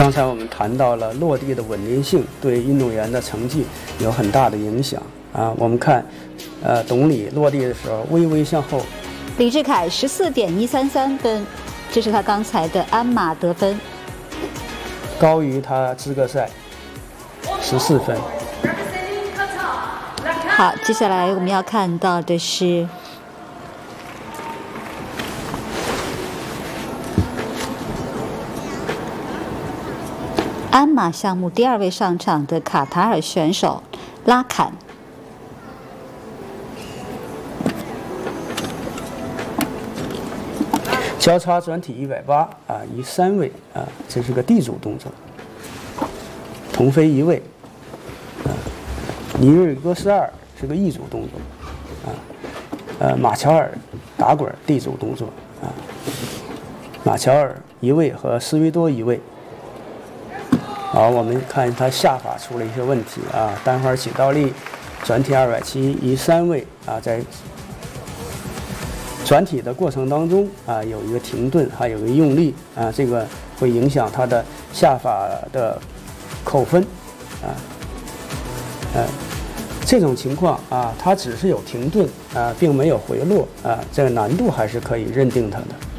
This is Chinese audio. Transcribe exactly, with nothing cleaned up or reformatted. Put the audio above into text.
刚才我们谈到了落地的稳定性对运动员的成绩有很大的影响啊。我们看，呃，董李落地的时候微微向后。 李智凯十四点一三三分，这是他刚才的鞍马得分， 高于他资格赛十四分。 好，接下来我们要看到的是鞍马项目第二位上场的卡塔尔选手拉坎。 交叉转体一百八啊，移三位啊，这是个地主动作。同飞一位啊，尼日戈斯二是个异主动作啊，呃，马乔尔打滚地主动作啊，马乔尔一位和斯维多一位。好，我们看他下法出了一些问题啊，单花起倒立，转体二百七移三位啊，在转体的过程当中啊，有一个停顿，还有一个用力啊，这个会影响他的下法的扣分啊。呃，这种情况啊，它只是有停顿啊，并没有回落啊，这个难度还是可以认定它的。